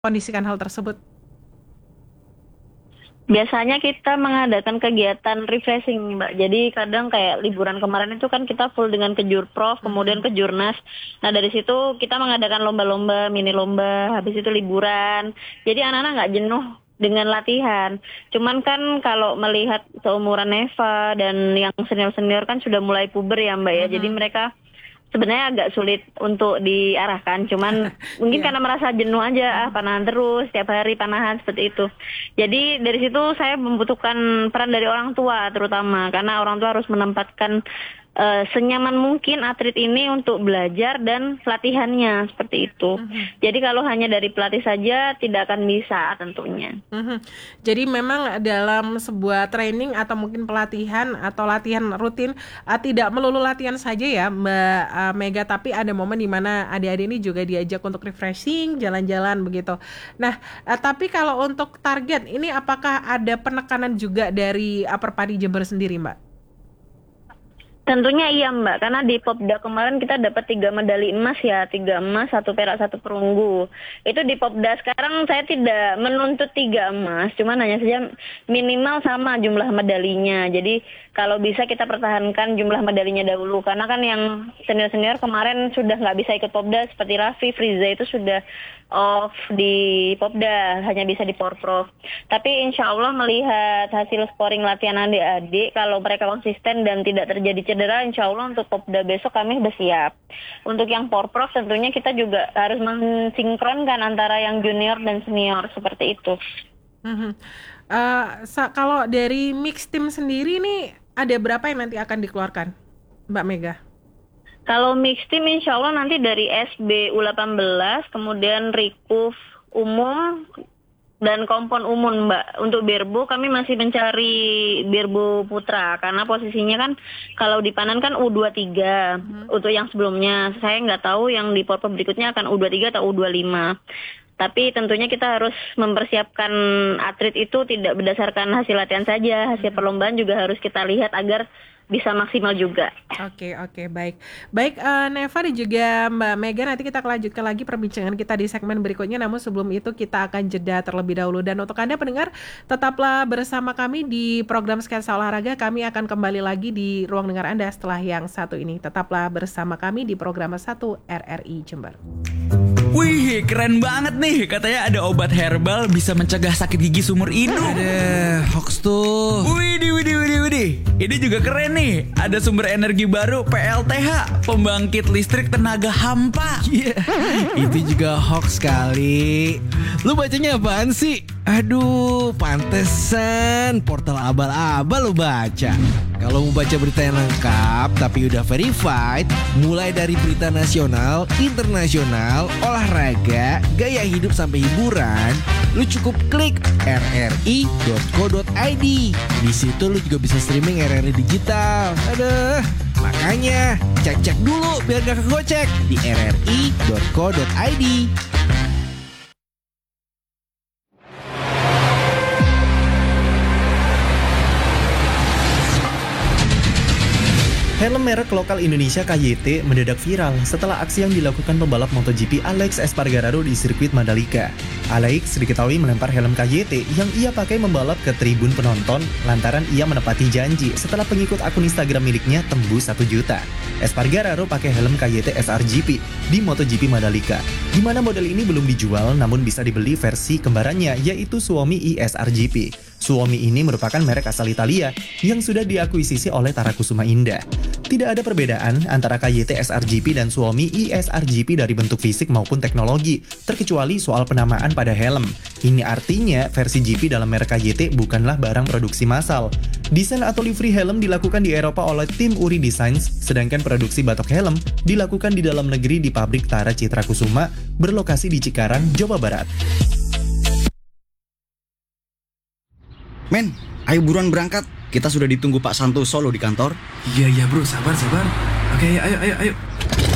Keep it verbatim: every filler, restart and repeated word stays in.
kondisikan hal tersebut? Biasanya kita mengadakan kegiatan refreshing, Mbak. Jadi kadang kayak liburan kemarin itu kan kita full dengan kejurprov, kemudian kejurnas. Nah dari situ kita mengadakan lomba-lomba, mini lomba, habis itu liburan. Jadi anak-anak nggak jenuh dengan latihan. Cuman kan kalau melihat seumuran Neva dan yang senior-senior kan sudah mulai puber ya, Mbak ya. Jadi mereka sebenarnya agak sulit untuk diarahkan, cuman mungkin Iya. karena merasa jenuh aja, ah panahan terus, setiap hari panahan seperti itu. Jadi dari situ saya membutuhkan peran dari orang tua terutama, karena orang tua harus menempatkan eh, senyaman mungkin atlet ini untuk belajar dan pelatihannya seperti itu. Jadi kalau hanya dari pelatih saja tidak akan bisa tentunya. Mhm. Jadi memang dalam sebuah training atau mungkin pelatihan atau latihan rutin uh, tidak melulu latihan saja ya Mbak uh, Mega, tapi ada momen di mana adik-adik ini juga diajak untuk refreshing, jalan-jalan begitu. Nah, uh, tapi kalau untuk target ini apakah ada penekanan juga dari uh, Perpadi Jember sendiri, Mbak? Tentunya iya Mbak, karena di Popda kemarin kita dapat tiga medali emas ya, tiga emas, satu perak, satu perunggu. Itu di Popda sekarang saya tidak menuntut tiga emas, cuman hanya saja minimal sama jumlah medalinya. Jadi kalau bisa kita pertahankan jumlah medalinya dahulu, karena kan yang senior-senior kemarin sudah nggak bisa ikut Popda seperti Raffi, Friza itu sudah off di Popda, hanya bisa di Porprov. Tapi insya Allah melihat hasil scoring latihan adik-adik, kalau mereka konsisten dan tidak terjadi cedera, insya Allah untuk Popda besok kami sudah siap. Untuk yang Porprov tentunya kita juga harus mensinkronkan antara yang junior dan senior seperti itu. Mhm. Uh, sa- kalau dari mix tim sendiri nih ada berapa yang nanti akan dikeluarkan, Mbak Mega? Kalau mix team insya Allah nanti dari S B U delapan belas, kemudian Rikuf umum, dan kompon umum Mbak. Untuk Birbo kami masih mencari Birbo Putra, karena posisinya kan kalau di Panan kan U dua puluh tiga hmm. untuk yang sebelumnya. Saya nggak tahu yang di Porpor berikutnya akan U dua puluh tiga atau U dua puluh lima. Tapi tentunya kita harus mempersiapkan atlet itu tidak berdasarkan hasil latihan saja, hasil perlombaan juga harus kita lihat agar bisa maksimal juga. Oke oke baik baik uh, Neva dan juga Mbak Mega, nanti kita lanjutkan lagi perbincangan kita di segmen berikutnya. Namun sebelum itu kita akan jeda terlebih dahulu, dan untuk Anda pendengar tetaplah bersama kami di program Sketsa Olahraga. Kami akan kembali lagi di ruang dengar Anda setelah yang satu ini. Tetaplah bersama kami di program satu R R I Jember. Wih, keren banget nih. Katanya ada obat herbal bisa mencegah sakit gigi seumur hidup. Ada hoax tuh. Widih, widih, widih, widih. Ini juga keren nih. Ada sumber energi baru P L T H, pembangkit listrik tenaga hampa. Iya, itu juga hoax kali. Lu bacanya apaan sih? Aduh, pantesan portal abal-abal lu baca. Kalau mau baca berita yang lengkap tapi udah verified, mulai dari berita nasional, internasional, olahraga, gaya hidup sampai hiburan, lu cukup klik r r i dot co dot i d. Di situ lu juga bisa streaming R R I digital. Aduh, makanya cek-cek dulu biar gak kegocek di r r i dot co dot i d. Helm merek lokal Indonesia K Y T mendadak viral setelah aksi yang dilakukan pembalap MotoGP Alex Espargararo di sirkuit Mandalika. Alex diketahui melempar helm K Y T yang ia pakai membalap ke tribun penonton lantaran ia menepati janji setelah pengikut akun Instagram miliknya tembus satu juta. Espargararo pakai helm K Y T S R G P di MotoGP Mandalika, di mana model ini belum dijual namun bisa dibeli versi kembarannya yaitu Suomi I S R G P. Suomi ini merupakan merek asal Italia yang sudah diakuisisi oleh Tara Kusuma Indah. Tidak ada perbedaan antara K Y T S R G P dan Suomi I S R G P dari bentuk fisik maupun teknologi, terkecuali soal penamaan pada helm. Ini artinya versi G P dalam merek K Y T bukanlah barang produksi massal. Desain atau livery helm dilakukan di Eropa oleh tim Uri Designs, sedangkan produksi batok helm dilakukan di dalam negeri di pabrik Tara Citra Kusuma berlokasi di Cikarang, Jawa Barat. Men, ayo buruan berangkat. Kita sudah ditunggu Pak Santoso loh di kantor. Iya, iya bro, sabar, sabar. Oke, ayo, ayo, ayo.